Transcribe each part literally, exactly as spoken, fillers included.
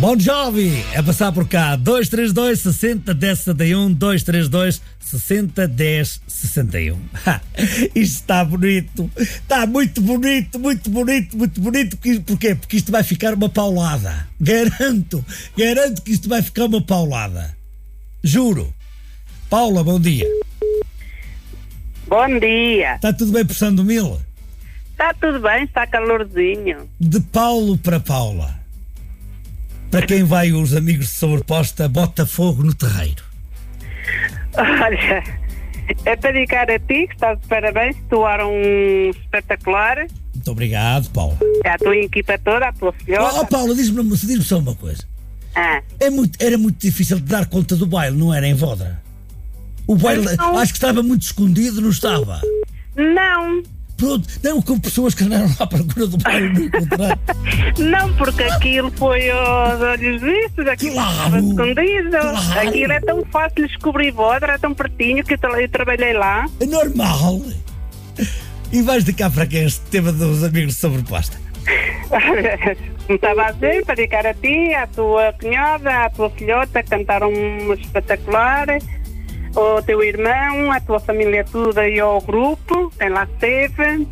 Bon Jovi, é passar por cá. dois três dois, sessenta, dez, sessenta e um. dois três dois, sessenta, dez, sessenta e um. Isto está bonito. Está muito bonito, muito bonito, muito bonito. Porquê? Porque isto vai ficar uma paulada. Garanto, garanto que isto vai ficar uma paulada. Juro. Paula, bom dia. Bom dia. Está tudo bem por Sandomil? Está tudo bem, está calorzinho. De Paulo para Paula. Para quem vai os amigos de sobreposta, bota fogo no terreiro. Olha, é para dedicar a ti, que estás de parabéns, tu eras um espetacular. Muito obrigado, Paula. A tua equipa toda, a tua filhota. Oh, Paula, diz-me, diz-me só uma coisa. Ah. É muito, era muito difícil de dar conta do baile, não era, em Vodra? O baile, não. Acho que estava muito escondido, não estava? Não. Pronto, não, com pessoas que andaram lá à procura do baile não encontraram. Não, porque aquilo foi aos olhos vistos, aquilo Claro, estava escondido. claro. Aquilo é tão fácil descobrir Vodra, é tão pertinho que eu, tra- eu trabalhei lá. É normal. E vais de cá para quem este tema dos amigos de sobreposta? Como estava a dizer, para dedicar a ti, à tua cunhada, à tua filhota, cantaram espetacular, ao teu irmão, à tua família toda e ao grupo, quem lá esteve.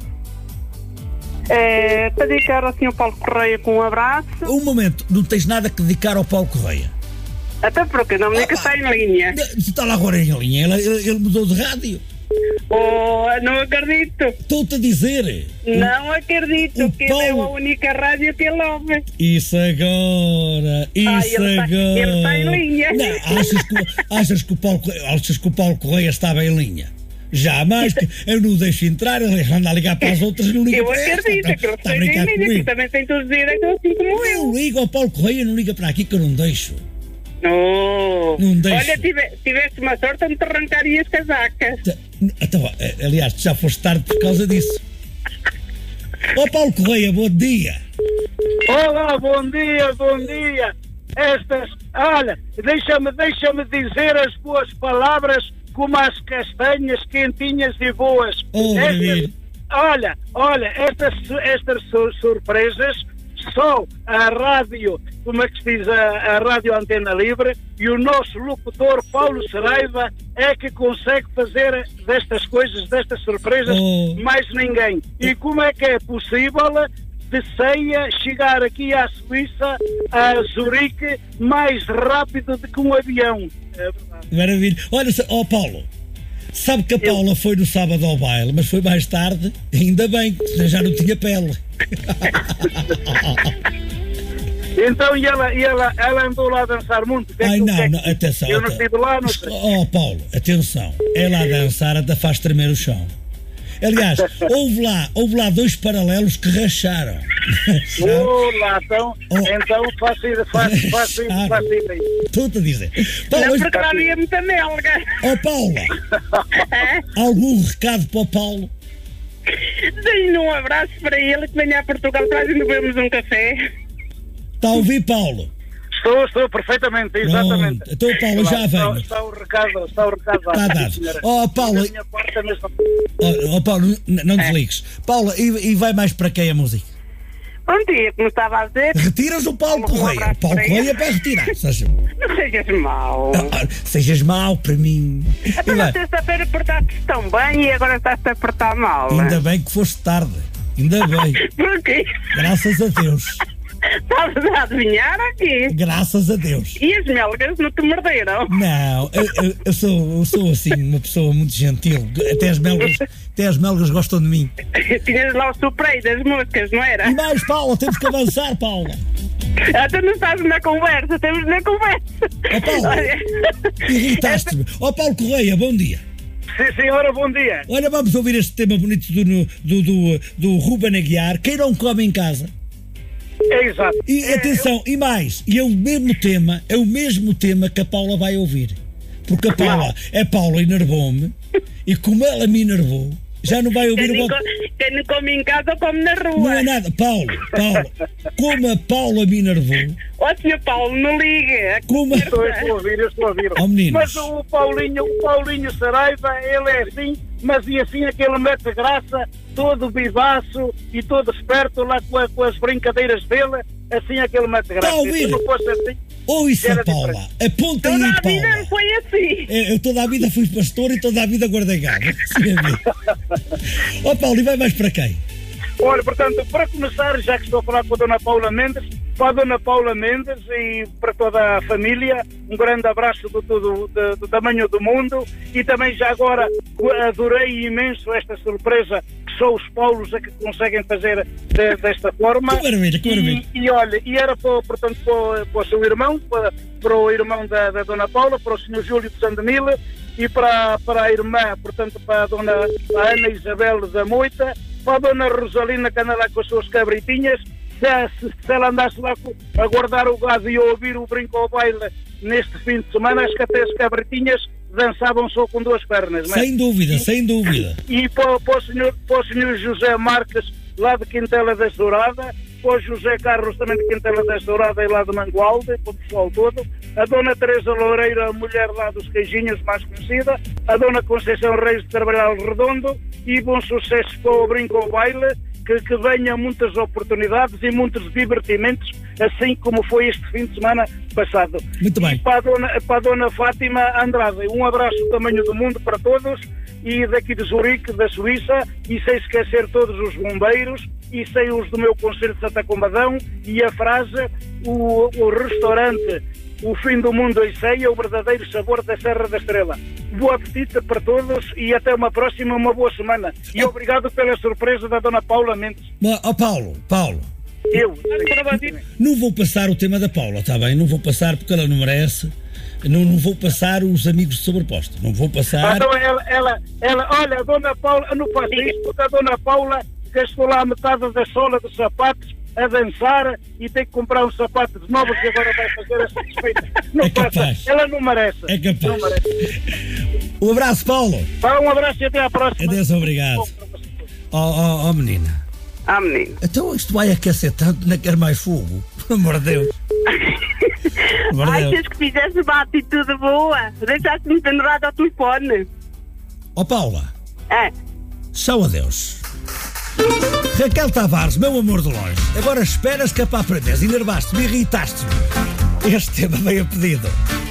É, para dedicar ao senhor Paulo Correia com um abraço. Um momento, não tens nada que dedicar ao Paulo Correia? Até porque não me diga que está em linha. Está lá agora em linha, ele, ele- ele mudou de rádio. Oh, não acredito. Estou-te a dizer. Não acredito o que ele é a Paulo- única rádio que ele ouve. Isso agora, isso ele está- agora. ele está em linha. Não, achas, que, achas, que o Paulo, Correia- achas que o Paulo Correia estava em linha? Jamais, que eu não o deixo entrar, ele anda a ligar para as outras e não liga Eu para esta. acredito que ele Está a esteja em brincar linha, que comigo? também tem todos os direitos assim como eu. Eu ligo ao Paulo Correia, não liga para aqui que eu não deixo. Oh. Não deixo. Olha, tive, tiveste uma sorte onde te arrancarias casacas. Então, eh, aliás, tu já foste tarde por causa disso. Ó Paulo Correia, bom dia. Olá, bom dia, bom dia. Estas, olha, deixa-me, deixa-me dizer as boas palavras como as castanhas quentinhas e boas. Oh, Estas- maravilha. olha, olha, estas, estas sur- surpresas só a rádio, como é que se diz, a, a Rádio Antena Livre e o nosso locutor Paulo Saraiva é que consegue fazer destas coisas, destas surpresas, Oh. mais ninguém. E como é que é possível de ceia chegar aqui à Suíça, a Zurique, mais rápido do que um avião? É verdade. Maravilha. Olha, ó Paulo, sabe que a Paula foi no sábado ao baile, mas foi mais tarde, ainda bem, que já não tinha pele. Então, e ela, e ela, ela andou lá a dançar muito? O que é que- Ai, o que não, é que- não, atenção. Eu não atenção. estive lá, não sei. Oh, Paulo, atenção. Ela a dançar até faz tremer o chão. Aliás, houve lá, houve lá dois paralelos que racharam. Oh, lá, então, Oh. então faço isso, faço, faço isso, faço isso. Estou-te a dizer. Paulo, Não, mas- porque lá havia muita melga. oh, Paula, algum recado para o Paulo? Dei-lhe um abraço para ele que venha a Portugal, traz e bebemos um café. Está a ouvir, Paulo? Estou, estou perfeitamente, exatamente. Pronto. Então, Paulo, já Está, venho. está o recado, está o recado lá. Está sim, dado. senhora. Oh, Paulo, Da minha parte é mesmo. oh, oh, Paulo, n- não desligues. Paula, e, e vai mais para quem a música? Bom dia, como estava a dizer, Retiras o Paulo Um Correia. abraço O Paulo para ele. Correia para retirar. Seja, não sejas mau. ah, sejas mau para mim. E Até vai. na terça-feira portaste tão bem e agora estás-te a portar mal. Ainda bem que foste tarde. Ainda bem. Porquê? Graças a Deus. Estavas a adivinhar aqui. Graças a Deus. E as melgas não te morderam? Não, eu, eu- eu sou, eu sou assim, uma pessoa muito gentil. Até as melgas, até as melgas gostam de mim. Tinhas lá o suprei das moscas, não era? E mais, Paula, temos que avançar, Paula. Até não estás na conversa, temos na conversa. Ó, Paulo, Olha, irritaste-me. Ó, Paulo Correia, bom dia. Sim, senhora, bom dia. Olha, vamos ouvir este tema bonito do, do, do, do Ruben Aguiar. Quem não come em casa? É exato. E atenção, e mais, e é o mesmo tema, é o mesmo tema que a Paula vai ouvir. Porque a Paula, a Paula enervou-me, e como ela me enervou, já não vai ouvir quem o não, voto. co- quem não come em casa come na Não rua. é nada, Paulo, Paulo, como a Paula me enervou, Ó, senhor Paulo, não liga. como Estou, estou a ouvir, eu estou a ouvir. Oh, meninos. Mas o Paulinho, o Paulinho Saraiva, ele é assim, mas e assim aquele mete graça, todo vivaço e todo esperto lá com, a- com as brincadeiras dele. assim aquele mete graça. Está a ouvir? Se não fosse assim, Ouça, era Paula, diferente. aponta aí, Toda a Paula. vida foi assim. Eu, eu toda a vida fui pastor e toda a vida guardei gado. Sim, amigo. Ó, Paulo, e vai mais para quem? Olha, portanto, para começar, já que estou a falar com a Dona Paula Mendes, para a Dona Paula Mendes e para toda a família, um grande abraço do, do, do, do tamanho do mundo, e também já agora adorei imenso esta surpresa que só os Paulos é que conseguem fazer de, desta forma. Que maravilha, que maravilha. E, e olha, e era para, portanto, para, para o seu irmão, para, para o irmão da, da Dona Paula, para o senhor Júlio de Sandemil, e para, para a irmã, portanto, para a Dona a Ana Isabel da Moita, para a Dona Rosalina que anda lá com as suas cabritinhas. Se, se, se ela andasse lá a guardar o gado e a ouvir o brinco ao baile neste fim de semana, acho que até as cabritinhas dançavam só com duas pernas. Não é? Sem dúvida, e, sem dúvida. E para, para, o senhor, para o senhor José Marques, lá de Quintela das Dourada, para o José Carlos, também de Quintela das Dourada e lá de Mangualde, para o pessoal todo, a Dona Teresa Loureiro, a mulher lá dos Queijinhos, mais conhecida, a Dona Conceição Reis de Trabalhar Redondo, e bom sucesso para o brinco ao baile, que, que venham muitas oportunidades e muitos divertimentos, assim como foi este fim de semana passado. Muito bem. E para a Dona, para a Dona Fátima Andrade, um abraço do tamanho do mundo para todos, e daqui de Zurique, da Suíça, e sem esquecer todos os bombeiros, e sem os do meu concelho de Santa Combadão, e a frase, o, o restaurante O Fim do Mundo em Ceia, o verdadeiro sabor da Serra da Estrela. Boa apetite para todos e até uma próxima, uma boa semana. E obrigado pela surpresa da Dona Paula Mendes. Ó, oh, Paulo, Paulo. Eu. Não vou passar o tema da Paula, está bem? Não vou passar porque ela não merece. Não, não vou passar os amigos de sobreposto. Não vou passar. Então ela, ela, ela, olha, a Dona Paula, não faça isto, porque a Dona Paula gastou lá a metade da sola dos sapatos a dançar e tem que comprar uns sapatos novos e agora vai fazer essa desfeita. Não É faça. capaz. Ela não merece. É capaz. Não merece. Um abraço, Paulo. Vá, um abraço e até à próxima. Adeus, obrigado. Ó, ó, ó, menina. Ah, menino. Então isto vai aquecer tanto, não quer mais fogo. Por amor de Deus. Por amor de Deus. Achas que fizeste uma atitude boa? Deixaste-me pendurado ao telefone. Ó, Paula. É. Tchau, adeus. Raquel Tavares, meu amor de longe. Agora esperas que é para aprenderes. Enervaste-me, irritaste-me. Este tema veio a pedido.